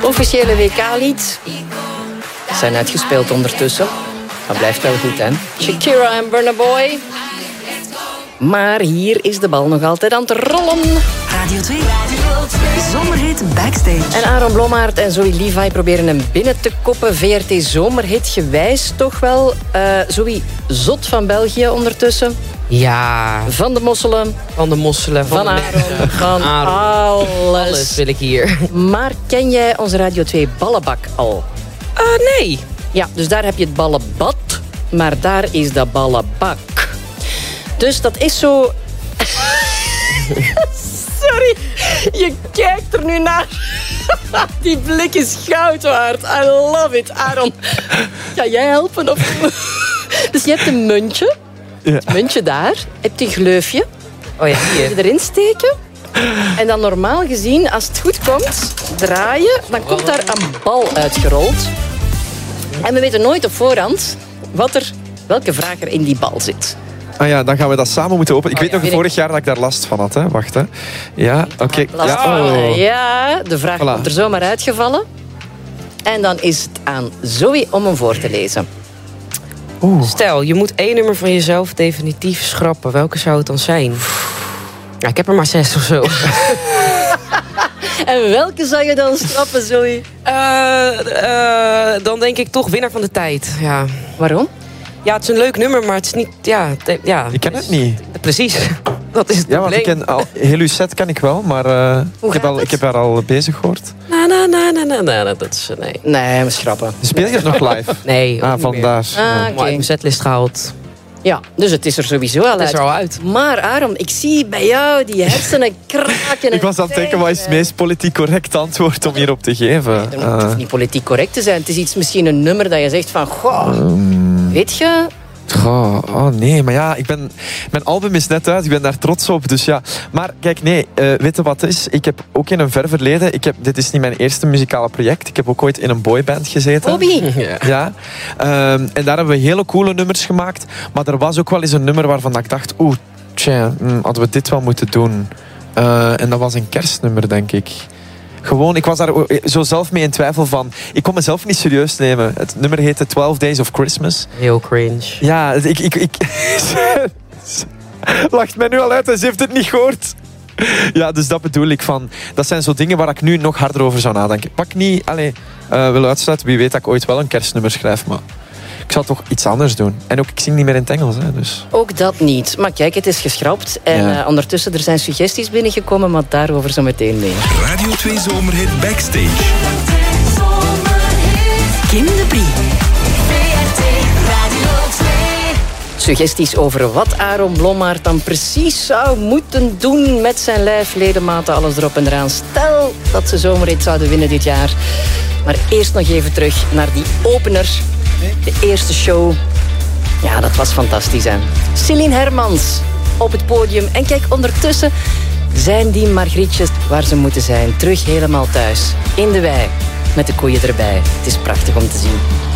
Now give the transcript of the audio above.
Officiële WK-lied. Zijn uitgespeeld ondertussen. Dat blijft wel goed, hè? Shakira en Burna Boy. Maar hier is de bal nog altijd aan het rollen. Radio 2. Zomerhit Backstage. En Aaron Blommaert en Zoe Levi proberen hem binnen te koppen. VRT Zomerhit gewijs toch wel. Zoe, zot van België ondertussen. Ja. Van de mosselen. Van de mosselen. Van Aaron. Van alles wil ik hier. Maar ken jij onze Radio 2 ballenbak al? Nee. Ja, dus daar heb je het ballenbad. Maar daar is de ballenbak. Dus dat is zo... Sorry, je kijkt er nu naar. Die blik is goud waard. I love it. Aaron, ga jij helpen? Of... Dus je hebt een muntje. Ja. Het muntje daar. Heb je een gleufje. Oh ja, hier. Je erin steken. En dan normaal gezien, als het goed komt, draaien. Dan komt daar een bal uitgerold. En we weten nooit op voorhand welke vraag er in die bal zit. Ah ja, dan gaan we dat samen moeten openen. Ik weet nog vorig jaar dat ik daar last van had. Hè. Wacht, hè. Ja, oké. Ja, de vraag komt er zomaar uitgevallen. En dan is het aan Zoe om hem voor te lezen. Stel, je moet 1 nummer van jezelf definitief schrappen. Welke zou het dan zijn? Ja, ik heb er maar 6 of zo. En welke zou je dan schrappen, Zoe? Dan denk ik toch winnaar van de tijd. Ja. Waarom? Ja, het is een leuk nummer, maar het is niet... Ja, ik ken het niet. Precies. Dat is het ja, want probleem. ik ken heel uw set ken ik wel, maar ik heb haar al bezig gehoord. Nee, dat is... Nee. Nee, we schrappen. Speel je het nog live? Nee, vandaar. Maar ik heb mijn setlist gehaald. Ja, dus het is er sowieso al uit. Het is er al uit. Maar Aaron, ik zie bij jou die hersenen kraken. Ik was aan het denken, wat is het meest politiek correct antwoord om hierop te geven? Het hoeft niet politiek correct te zijn. Het is iets, misschien een nummer dat je zegt van... Goh, weet je... Oh nee, maar ja, mijn album is net uit. Ik ben daar trots op. Dus ja. Maar kijk, nee, weet je wat het is? Ik heb ook in een ver verleden... dit is niet mijn eerste muzikale project. Ik heb ook ooit in een boyband gezeten. Bobby! Ja. En daar hebben we hele coole nummers gemaakt. Maar er was ook wel eens een nummer waarvan ik dacht... hadden we dit wel moeten doen. En dat was een kerstnummer, denk ik. Gewoon, ik was daar zo zelf mee in twijfel van... Ik kon mezelf niet serieus nemen. Het nummer heette 12 Days of Christmas. Heel cringe. Ja, ik lacht mij nu al uit en ze heeft het niet gehoord. Ja, dus dat bedoel ik van... Dat zijn zo dingen waar ik nu nog harder over zou nadenken. Pak niet... wil uitsluiten. Wie weet dat ik ooit wel een kerstnummer schrijf, maar... Ik zal toch iets anders doen. En ook, ik zing niet meer in het Engels. Hè, dus. Ook dat niet. Maar kijk, het is geschrapt. En ondertussen, er zijn suggesties binnengekomen, maar daarover zo meteen meer. Radio 2 Zomerhit Backstage. Kim de Brie. Suggesties over wat Aaron Blommaert dan precies zou moeten doen met zijn lijf, ledematen, alles erop en eraan. Stel dat ze Zomerhit zouden winnen dit jaar. Maar eerst nog even terug naar die opener. De eerste show. Ja, dat was fantastisch, hè. Celine Hermans op het podium. En kijk, ondertussen zijn die Margrietjes waar ze moeten zijn. Terug helemaal thuis. In de wei. Met de koeien erbij. Het is prachtig om te zien.